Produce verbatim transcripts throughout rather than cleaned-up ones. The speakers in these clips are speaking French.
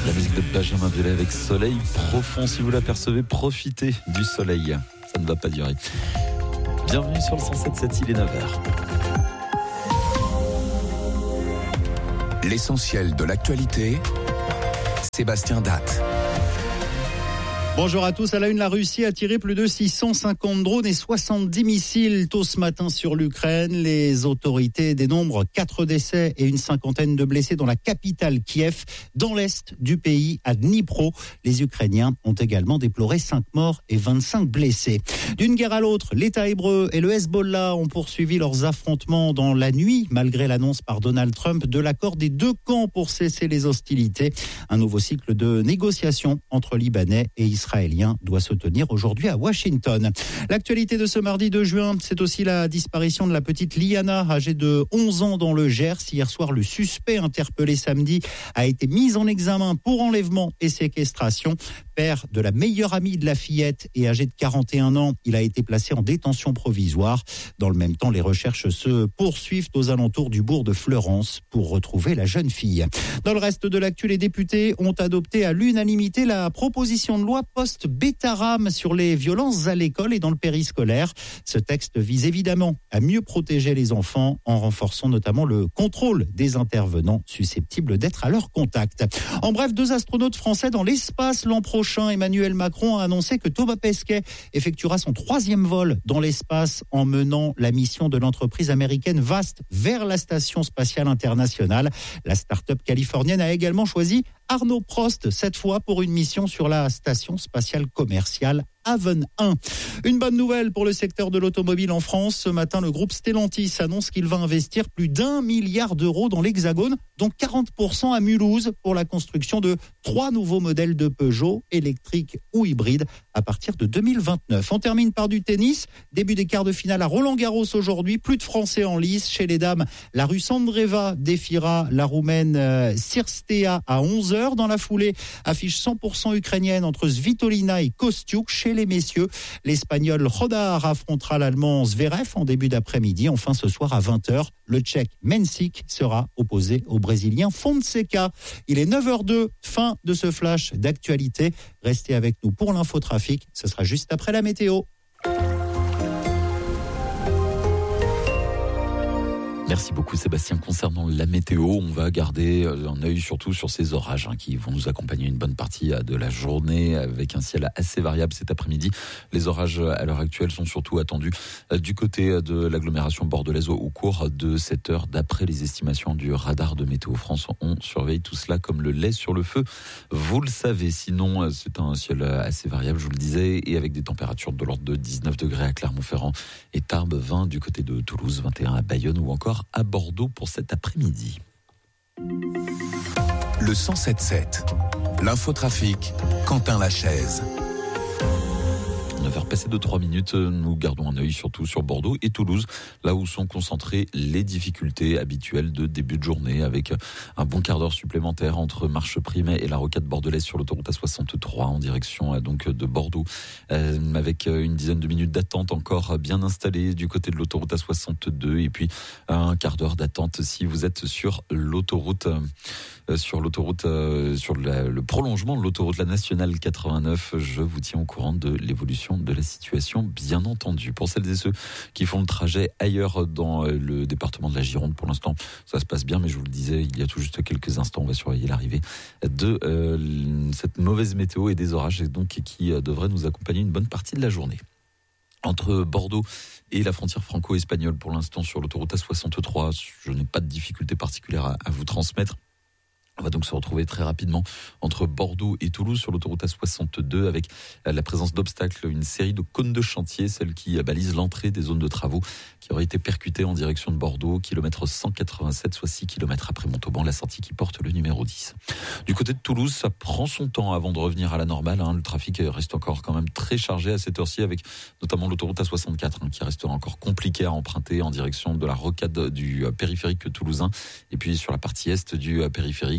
La musique de Benjamin Biolay avec Soleil profond. Si vous l'apercevez, profitez du soleil. Ça ne va pas durer. Bienvenue sur le cent sept virgule sept, il est neuf heures. L'essentiel de l'actualité, Sébastien Datte. Bonjour à tous. À la une, la Russie a tiré plus de six cent cinquante drones et soixante-dix missiles tôt ce matin sur l'Ukraine. Les autorités dénombrent quatre décès et une cinquantaine de blessés dans la capitale Kiev, dans l'est du pays, à Dnipro. Les Ukrainiens ont également déploré cinq morts et vingt-cinq blessés. D'une guerre à l'autre, l'État hébreu et le Hezbollah ont poursuivi leurs affrontements dans la nuit, malgré l'annonce par Donald Trump de l'accord des deux camps pour cesser les hostilités. Un nouveau cycle de négociations entre Libanais et Israéliens. Israélien doit se tenir aujourd'hui à Washington. L'actualité de ce mardi deux juin, c'est aussi la disparition de la petite Liana, âgée de onze ans dans le Gers. Hier soir, le suspect interpellé samedi a été mis en examen pour enlèvement et séquestration. Père de la meilleure amie de la fillette et âgé de quarante et un ans, il a été placé en détention provisoire. Dans le même temps, les recherches se poursuivent aux alentours du bourg de Fleurance pour retrouver la jeune fille. Dans le reste de l'actu, les députés ont adopté à l'unanimité la proposition de loi post-Bétarame sur les violences à l'école et dans le périscolaire. Ce texte vise évidemment à mieux protéger les enfants en renforçant notamment le contrôle des intervenants susceptibles d'être à leur contact. En bref, deux astronautes français dans l'espace l'an prochain. Emmanuel Macron a annoncé que Thomas Pesquet effectuera son troisième vol dans l'espace en menant la mission de l'entreprise américaine Vast vers la station spatiale internationale. La start-up californienne a également choisi Arnaud Prost, cette fois pour une mission sur la station spatiale commerciale Haven un. Une bonne nouvelle pour le secteur de l'automobile en France. Ce matin, le groupe Stellantis annonce qu'il va investir plus d'un milliard d'euros dans l'Hexagone, dont quarante pour cent à Mulhouse, pour la construction de trois nouveaux modèles de Peugeot, électriques ou hybrides, à partir de deux mille vingt-neuf. On termine par du tennis. Début des quarts de finale à Roland-Garros aujourd'hui. Plus de Français en lice. Chez les dames, la Russe Andreeva défiera la Roumaine euh, Cirstea à onze heures. Dans la foulée, affiche cent pour cent ukrainienne entre Svitolina et Kostiuk. Chez les messieurs, l'Espagnol Rodar affrontera l'Allemand Zverev en début d'après-midi. Enfin, ce soir à vingt heures, le Tchèque Mensik sera opposé au Brésilien Fonseca. Il est neuf heures deux, fin de ce flash d'actualité. Restez avec nous pour l'infotrafic. Ce sera juste après la météo. Merci beaucoup Sébastien. Concernant la météo, on va garder un œil surtout sur ces orages hein, qui vont nous accompagner une bonne partie de la journée avec un ciel assez variable cet après-midi. Les orages à l'heure actuelle sont surtout attendus du côté de l'agglomération bordelaise au cours de cette heure. D'après les estimations du radar de Météo France, on surveille tout cela comme le lait sur le feu. Vous le savez, sinon c'est un ciel assez variable, je vous le disais, et avec des températures de l'ordre de dix-neuf degrés à Clermont-Ferrand et Tarbes, vingt du côté de Toulouse, vingt et un à Bayonne ou encore à Bordeaux pour cet après-midi. Le cent sept virgule sept, l'infotrafic, Quentin Lachaise. neuf heures passées de trois minutes, nous gardons un œil surtout sur Bordeaux et Toulouse, là où sont concentrées les difficultés habituelles de début de journée, avec un bon quart d'heure supplémentaire entre Marcheprime et la rocade bordelaise sur l'autoroute A soixante-trois en direction donc de Bordeaux, euh, avec une dizaine de minutes d'attente encore bien installée du côté de l'autoroute A soixante-deux, et puis un quart d'heure d'attente si vous êtes sur l'autoroute euh, sur l'autoroute euh, sur la, le prolongement de l'autoroute la nationale quatre-vingt-neuf. Je vous tiens au courant de l'évolution de la situation, bien entendu. Pour celles et ceux qui font le trajet ailleurs dans le département de la Gironde, pour l'instant, ça se passe bien, mais je vous le disais, il y a tout juste quelques instants, on va surveiller l'arrivée de euh, cette mauvaise météo et des orages, et donc qui euh, devraient nous accompagner une bonne partie de la journée. Entre Bordeaux et la frontière franco-espagnole, pour l'instant, sur l'autoroute A soixante-trois, je n'ai pas de difficulté particulière à, à vous transmettre. On va donc se retrouver très rapidement entre Bordeaux et Toulouse sur l'autoroute A soixante-deux avec la présence d'obstacles, une série de cônes de chantier, celle qui balise l'entrée des zones de travaux qui auraient été percutées en direction de Bordeaux, kilomètre cent quatre-vingt-sept, soit six kilomètres après Montauban, la sortie qui porte le numéro dix. Du côté de Toulouse, ça prend son temps avant de revenir à la normale. Hein. Le trafic reste encore quand même très chargé à cette heure-ci, avec notamment l'autoroute A soixante-quatre hein, qui restera encore compliquée à emprunter en direction de la rocade du périphérique toulousain, et puis sur la partie est du périphérique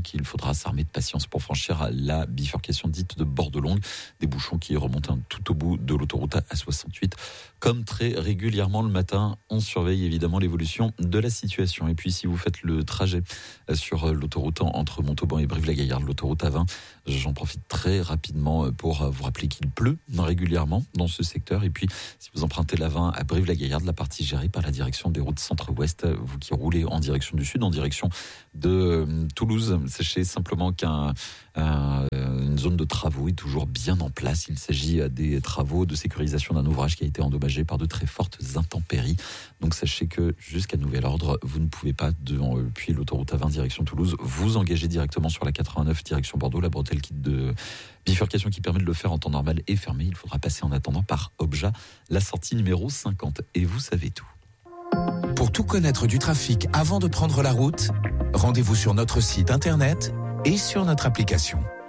qu'il faudra s'armer de patience pour franchir la bifurcation dite de Bordelongue. Des bouchons qui remontent tout au bout de l'autoroute A soixante-huit. Comme très régulièrement le matin, on surveille évidemment l'évolution de la situation. Et puis si vous faites le trajet sur l'autoroute entre Montauban et Brive-la-Gaillarde, l'autoroute A vingt, j'en profite très rapidement pour vous rappeler qu'il pleut régulièrement dans ce secteur. Et puis si vous empruntez l'A vingt à Brive-la-Gaillarde, la partie gérée par la direction des routes centre-ouest, vous qui roulez en direction du sud, en direction de Toulouse, sachez simplement qu'un un, une zone de travaux est toujours bien en place. Il s'agit des travaux de sécurisation d'un ouvrage qui a été endommagé par de très fortes intempéries. Donc sachez que jusqu'à nouvel ordre, vous ne pouvez pas, depuis l'autoroute A vingt direction Toulouse, vous engager directement sur la quatre-vingt-neuf direction Bordeaux. La bretelle de bifurcation qui permet de le faire en temps normal est fermée. Il faudra passer en attendant par Obja, la sortie numéro cinquante. Et vous savez tout. Pour tout connaître du trafic avant de prendre la route, rendez-vous sur notre site internet et sur notre application.